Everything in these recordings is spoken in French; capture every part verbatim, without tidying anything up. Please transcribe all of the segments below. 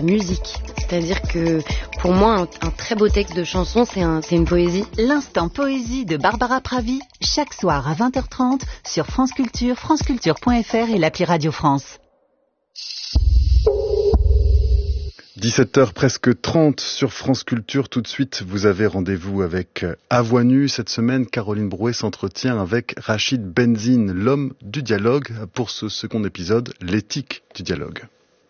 la musique. C'est-à-dire que pour moi, un, un très beau texte de chanson, c'est, un, c'est une poésie. L'instant poésie de Barbara Pravi, chaque soir à vingt heures trente sur France Culture, franceculture point f r et l'appli Radio France. dix-sept heures presque trente sur France Culture. Tout de suite, vous avez rendez-vous avec À Voix Nue. Cette semaine, Caroline Brouet s'entretient avec Rachid Benzine, l'homme du dialogue, pour ce second épisode, l'éthique du dialogue.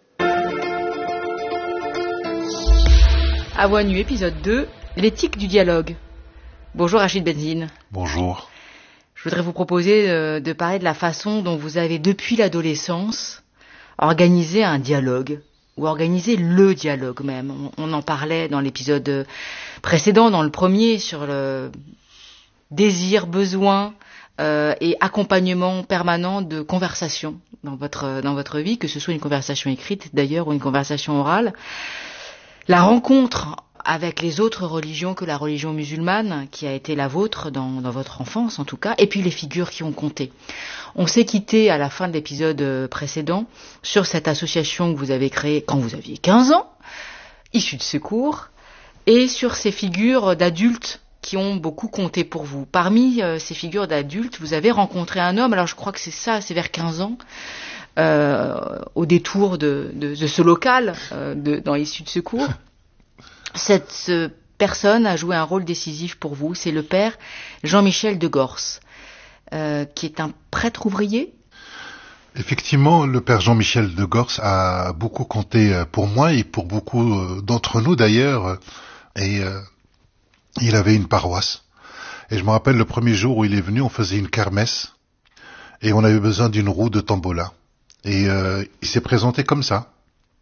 À Voix Nue, épisode deux, l'éthique du dialogue. Bonjour Rachid Benzine. Bonjour. Je voudrais vous proposer de, de parler de la façon dont vous avez, depuis l'adolescence, organisé un dialogue. Ou organiser le dialogue même. On, on en parlait dans l'épisode précédent, dans le premier, sur le désir, besoin euh, et accompagnement permanent de conversation dans votre, dans votre vie, que ce soit une conversation écrite d'ailleurs ou une conversation orale. La rencontre avec les autres religions que la religion musulmane, qui a été la vôtre dans, dans votre enfance en tout cas, et puis les figures qui ont compté. On s'est quitté à la fin de l'épisode précédent sur cette association que vous avez créée quand vous aviez quinze ans, issue de secours, et sur ces figures d'adultes qui ont beaucoup compté pour vous. Parmi euh, ces figures d'adultes, vous avez rencontré un homme, alors je crois que c'est ça, c'est vers quinze ans, euh, au détour de, de, de ce local euh, de, dans l'issue de secours. Cette euh, personne a joué un rôle décisif pour vous, c'est le père Jean-Michel de Gors. Euh, qui est un prêtre ouvrier. Effectivement, le père Jean-Michel de Gors a beaucoup compté pour moi et pour beaucoup d'entre nous d'ailleurs. Et euh, il avait une paroisse. Et je me rappelle le premier jour où il est venu, on faisait une kermesse et on avait besoin d'une roue de tombola. Et euh, il s'est présenté comme ça.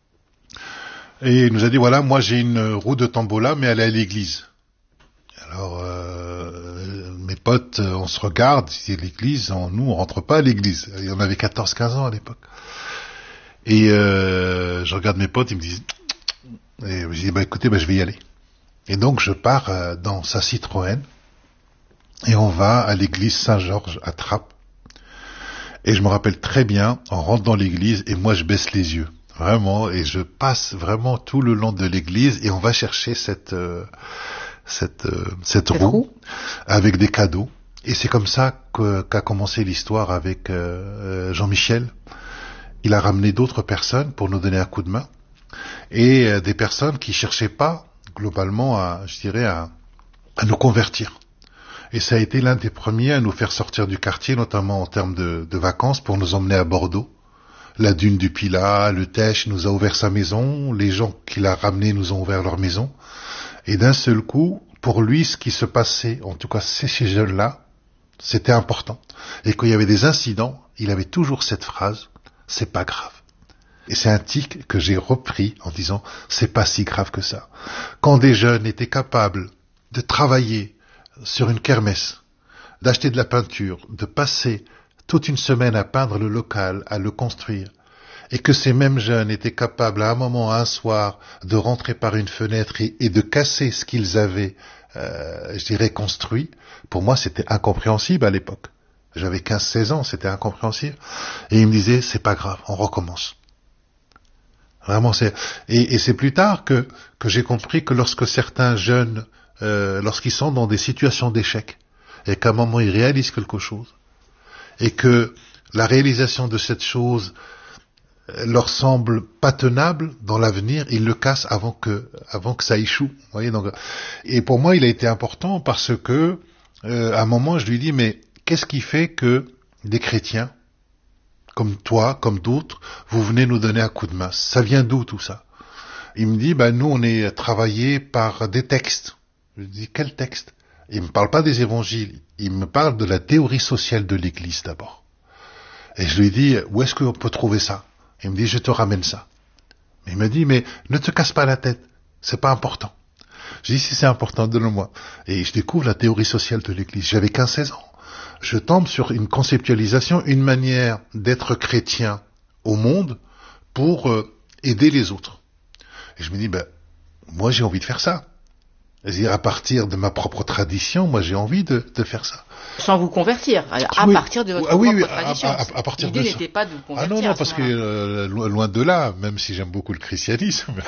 Et il nous a dit, voilà, moi j'ai une roue de tombola, mais elle est à l'église. Alors, euh, mes potes, on se regarde, c'est l'église, on, nous on rentre pas à l'église. Il y en avait quatorze quinze ans à l'époque. Et euh, je regarde mes potes, ils me disent, et je dis, bah écoutez, bah, je vais y aller. Et donc je pars euh, dans sa Citroën, et on va à l'église Saint-Georges à Trappes. Et je me rappelle très bien, on rentre dans l'église, et moi je baisse les yeux, vraiment, et je passe vraiment tout le long de l'église, et on va chercher cette... Euh, cette, euh, cette, cette roue, roue avec des cadeaux. Et c'est comme ça que, qu'a commencé l'histoire avec euh, Jean-Michel. Il a ramené d'autres personnes pour nous donner un coup de main. Et euh, des personnes qui cherchaient pas, globalement, à, je dirais, à, à nous convertir. Et ça a été l'un des premiers à nous faire sortir du quartier, notamment en termes de, de vacances, pour nous emmener à Bordeaux. La dune du Pilat, le Teche nous a ouvert sa maison. Les gens qu'il a ramenés nous ont ouvert leur maison. Et d'un seul coup, pour lui, ce qui se passait, en tout cas ces jeunes-là, c'était important. Et quand il y avait des incidents, il avait toujours cette phrase, c'est pas grave. Et c'est un tic que j'ai repris en disant, c'est pas si grave que ça. Quand des jeunes étaient capables de travailler sur une kermesse, d'acheter de la peinture, de passer toute une semaine à peindre le local, à le construire, et que ces mêmes jeunes étaient capables à un moment, un soir, de rentrer par une fenêtre et, et de casser ce qu'ils avaient, euh, je dirais, construit, pour moi c'était incompréhensible à l'époque. J'avais quinze seize ans, c'était incompréhensible. Et il me disait, c'est pas grave, on recommence. Vraiment, c'est... Et, et c'est plus tard que, que j'ai compris que lorsque certains jeunes, euh, lorsqu'ils sont dans des situations d'échec, et qu'à un moment ils réalisent quelque chose, et que la réalisation de cette chose leur semble pas tenable dans l'avenir, ils le cassent avant que avant que ça échoue. Vous voyez, donc, et pour moi, il a été important parce que euh, à un moment, je lui dis, mais qu'est-ce qui fait que des chrétiens comme toi, comme d'autres, vous venez nous donner un coup de main? Ça vient d'où tout ça? Il me dit, ben nous, on est travaillé par des textes. Je lui dis, quel texte? Il me parle pas des évangiles, il me parle de la théorie sociale de l'Église d'abord. Et je lui dis, où est-ce qu'on peut trouver ça? Il me dit, je te ramène ça. Mais il me dit, mais ne te casse pas la tête, c'est pas important. Je dis, si c'est important, donne-le-moi. Et je découvre la théorie sociale de l'Église. J'avais quinze seize ans. Je tombe sur une conceptualisation, une manière d'être chrétien au monde pour euh, aider les autres. Et je me dis, ben, moi j'ai envie de faire ça. C'est-à-dire, à partir de ma propre tradition, moi j'ai envie de, de faire ça. Sans vous convertir, à oui. partir de votre ah, oui, propre oui, tradition. À, à, à partir L'idée de n'était ça. pas de vous convertir. Ah non, non, parce que euh, loin de là, même si j'aime beaucoup le christianisme,